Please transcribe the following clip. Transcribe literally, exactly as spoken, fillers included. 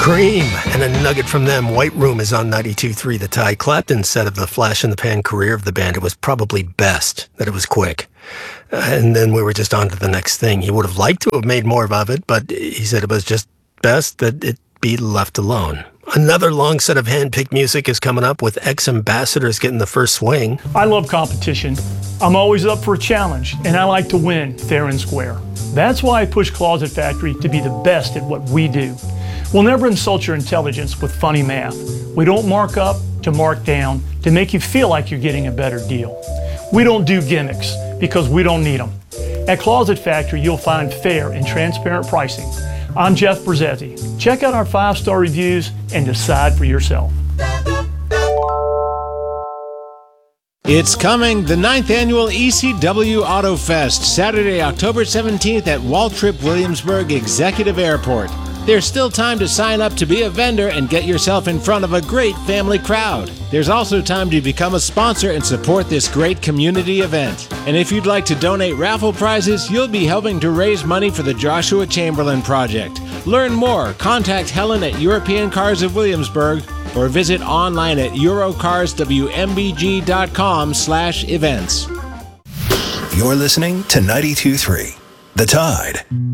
Cream and a nugget from them. White Room is on ninety-two point three The Tide. Clapton said of the flash-in-the-pan career of the band, it was probably best that it was quick. Uh, and then we were just on to the next thing. He would have liked to have made more of it, but he said it was just best that it be left alone. Another long set of hand-picked music is coming up with ex-ambassadors getting the first swing. I love competition. I'm always up for a challenge, and I like to win fair and square. That's why I push Closet Factory to be the best at what we do. We'll never insult your intelligence with funny math. We don't mark up to mark down to make you feel like you're getting a better deal. We don't do gimmicks because we don't need them. At Closet Factory, you'll find fair and transparent pricing. I'm Jeff Brzezzi. Check out our five-star reviews and decide for yourself. It's coming, the ninth Annual E C W Auto Fest, Saturday, October seventeenth at Waltrip Williamsburg Executive Airport. There's still time to sign up to be a vendor and get yourself in front of a great family crowd. There's also time to become a sponsor and support this great community event. And if you'd like to donate raffle prizes, you'll be helping to raise money for the Joshua Chamberlain Project. Learn more, contact Helen at European Cars of Williamsburg or visit online at eurocarswmbg.com slash events. You're listening to ninety-two point three The Tide.